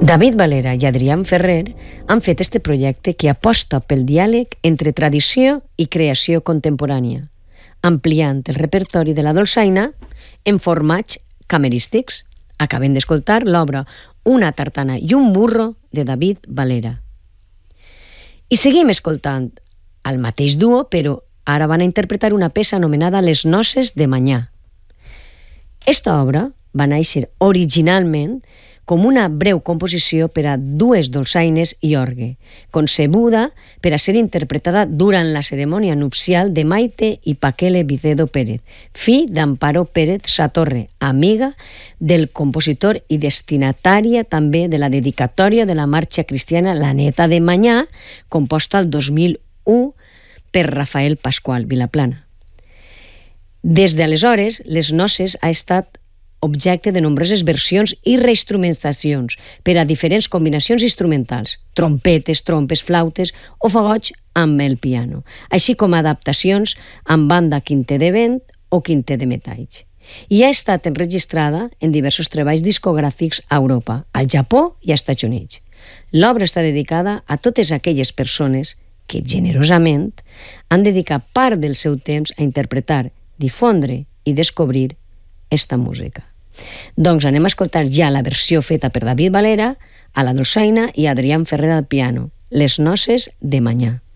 David Valera i Adrián Ferrer han fet este projecte que aposta pel diàleg entre tradició i creació contemporània, ampliant el repertori de la dolçaina en formats camerístics. Acabem d'escoltar l'obra Una tartana i un burro de David Valera. I seguim escoltant el mateix duo, però ara van a interpretar una peça anomenada Les noces de Manyà. Esta obra va néixer originalment com una breu composició per a dues dolçaines i orgue, concebuda per a ser interpretada durant la cerimònia nupcial de Maite i Paquele Vicedo Pérez, fill d'Amparo Pérez Satorre, amiga del compositor i destinatària també de la dedicatòria de la marxa cristiana La neta de Manyà, composta el 2001 per Rafael Pasqual Vilaplana. Des d'aleshores, Les noces ha estat objecte de nombroses versions i reinstrumentacions per a diferents combinacions instrumentals, trompetes, trompes, flautes o fagots amb el piano, així com adaptacions amb banda quinter de vent o quinter de metalls. I ha estat enregistrada en diversos treballs discogràfics a Europa, al Japó i als Estats Units. L'obra està dedicada a totes aquelles persones que, generosament, han dedicat part del seu temps a interpretar, difondre i descobrir esta música. Doncs anem a escoltar ja la versió feta per David Valera a la dolçaina i Adrián Ferrer al piano, Les noces de Manyà.